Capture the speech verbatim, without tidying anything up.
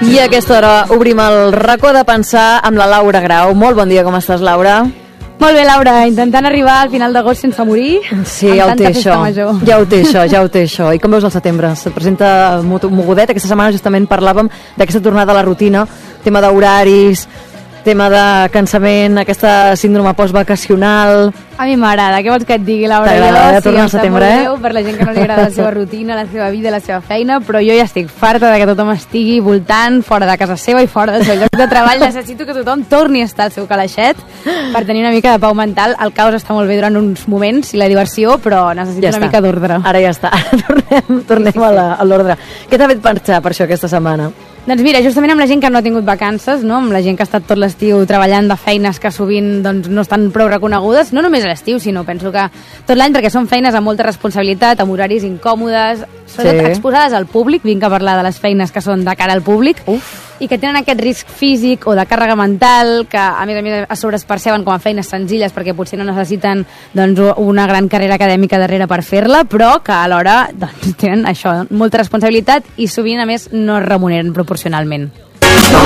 I a aquesta hora obrim el racó de pensar amb la Laura Grau. Molt bon dia, com estàs, Laura? Molt bé, Laura, intentant arribar al final d'agost sense morir. Sí, ja ho té això, ja ho té això, ja ho té això. I com veus el setembre? Se't presenta mogudet? Aquesta setmana justament parlàvem d'aquesta tornada a la rutina, tema d'horaris, tema de cansament, aquesta síndrome postvacacional. A mi m'agrada, què vols que et digui, Laura? T'agrada Jo, tornar sí, al setembre, eh? eh? Per la gent que no li agrada la seva rutina, la seva vida, la seva feina, però jo ja estic farta de que tothom estigui voltant, fora de casa seva i fora del seu lloc de treball. Necessito que tothom torni a estar al seu calaixet per tenir una mica de pau mental. El caos està molt bé durant uns moments i la diversió, però necessito Ja una està. mica d'ordre. Ara ja està, tornem, tornem Sí, sí, sí. a la- a l'ordre. Què t'ha fet pensar per això aquesta setmana? Doncs mira, justament amb la gent que no ha tingut vacances, no? Amb la gent que ha estat tot l'estiu treballant de feines que sovint doncs, no estan prou reconegudes, no només a l'estiu, sinó penso que tot l'any, perquè són feines amb molta responsabilitat, amb horaris incòmodes, sobretot Sí. exposades al públic, vinc a parlar de les feines que són de cara al públic, Uf. i que tenen aquest risc físic o de càrrega mental, que a més a més es sobreesperceben com a feines senzilles perquè potser no necessiten doncs, una gran carrera acadèmica darrere per fer-la, però que alhora doncs, tenen això, molta responsabilitat i sovint a més no es remuneren proporcionalment.